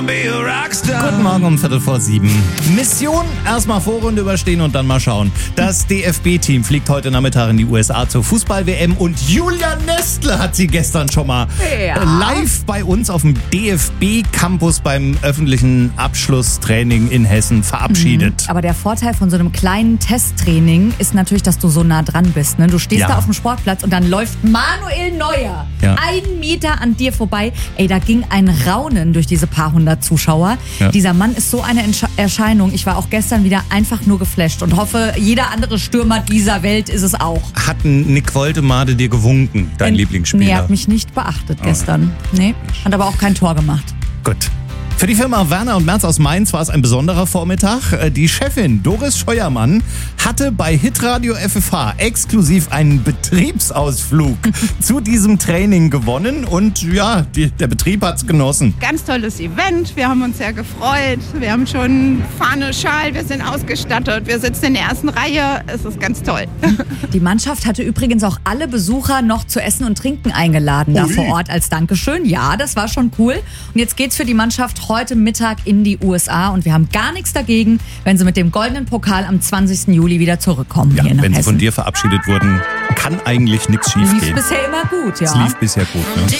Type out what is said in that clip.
Guten Morgen um 6:45. Mission erstmal Vorrunde überstehen und dann mal schauen. Das DFB-Team fliegt heute Nachmittag in die USA zur Fußball-WM und Julia Nestle hat sie gestern schon mal live bei uns auf dem DFB-Campus beim öffentlichen Abschlusstraining in Hessen verabschiedet. Aber der Vorteil von so einem kleinen Testtraining ist natürlich, dass du so nah dran bist. Ne? Du stehst da auf dem Sportplatz und dann läuft Manuel Neuer 1 Meter an dir vorbei. Ey, da ging ein Raunen durch diese paar hundert Zuschauer. Ja. Dieser Mann ist so eine Erscheinung. Ich war auch gestern wieder einfach nur geflasht und hoffe, jeder andere Stürmer dieser Welt ist es auch. Hat Nick Woltemade dir gewunken, dein Lieblingsspieler? Nee, er hat mich nicht beachtet gestern. Nee, hat aber auch kein Tor gemacht. Gut. Für die Firma Werner und Merz aus Mainz war es ein besonderer Vormittag. Die Chefin Doris Scheuermann hatte bei Hitradio FFH exklusiv einen Betriebsausflug zu diesem Training gewonnen und ja, der Betrieb hat's genossen. Ganz tolles Event, wir haben uns sehr gefreut. Wir haben schon Fahne, Schal, wir sind ausgestattet, wir sitzen in der ersten Reihe, es ist ganz toll. Die Mannschaft hatte übrigens auch alle Besucher noch zu Essen und Trinken eingeladen da vor Ort als Dankeschön. Ja, das war schon cool. Und jetzt geht's für die Mannschaft heute Mittag in die USA und wir haben gar nichts dagegen, wenn sie mit dem goldenen Pokal am 20. Juli wieder zurückkommen hier nach wenn Hessen. sie von dir verabschiedet wurden, kann eigentlich nichts schief gehen. Lief bisher immer gut, ja. Es lief bisher gut, ne?